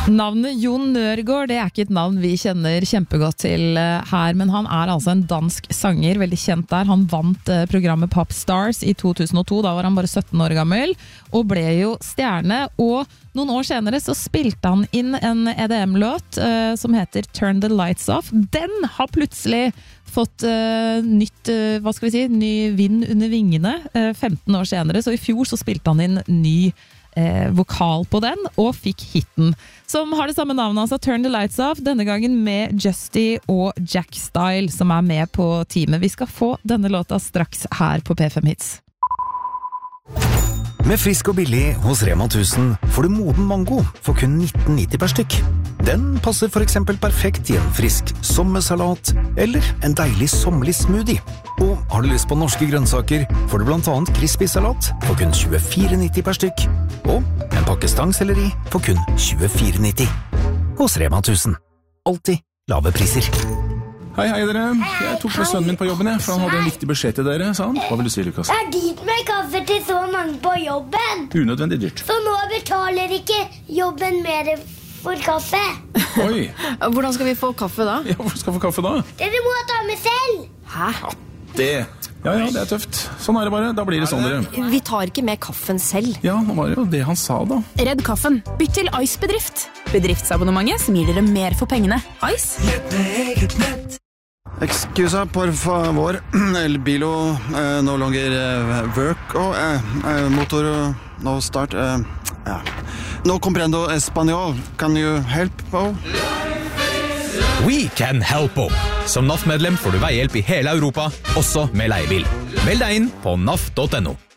Navnet Jon Nørgaard, det ikke et navn vi kjenner kjempegodt til her, men han altså en dansk sanger, veldig kjent der. Han vant programmet Pop Stars i 2002, da var han bare 17 år gammel, og ble jo stjerne, og noen år senere så spilte han inn en EDM-låt som heter Turn the Lights Off. Den har plutselig fått ny vind under vingene 15 år senere, så i fjor så spilte han inn ny vokal på den, og fikk hitten som har det samme navnet, altså Turn the Lights Off, denne gangen med Justy og Jack Style som med på teamet. Vi skal få denne låta straks her på P5 Hits. Med frisk og billig hos Rema 1000 får du moden mango for kun 19,90 per stykk. Den passer for eksempel perfekt i en frisk sommersalat eller en deilig sommerlig smoothie. Og har du lyst på norske grønnsaker, får du blant annet crispy-salat for kun 24,90 per stykk. Og en pakke stangselleri for kun 24,90. Hos Rema 1000. Alltid lave priser. Hei dere, jeg tok med sønnen min på jobben for han hadde en viktig beskjed til dere, sa han. Hva vil du si, Lukas? Det dyrt med kaffe til så mange på jobben. Unødvendig dyrt. Så nå betaler ikke jobben mer for kaffe. Oi. Hvordan skal vi få kaffe da? Ja, hvor skal vi få kaffe da? Dere må ta med selv. Hæ? Ja, det tøft. Sånn det bare, da blir det sånn dere. Vi tar ikke med kaffen selv. Ja, nå var det jo det han sa da. Redd kaffen. Bytt til Ice Bedrift. Bedriftsabonnementet som gir dere mer for pengene. Ice. Excusa, por favor. El bilo no longer work. Motor no start. No comprendo español. Can you help? We can help. Som NAF-medlem får du veihjelp i hele Europa, også med leiebil. Meld deg inn på naf.no.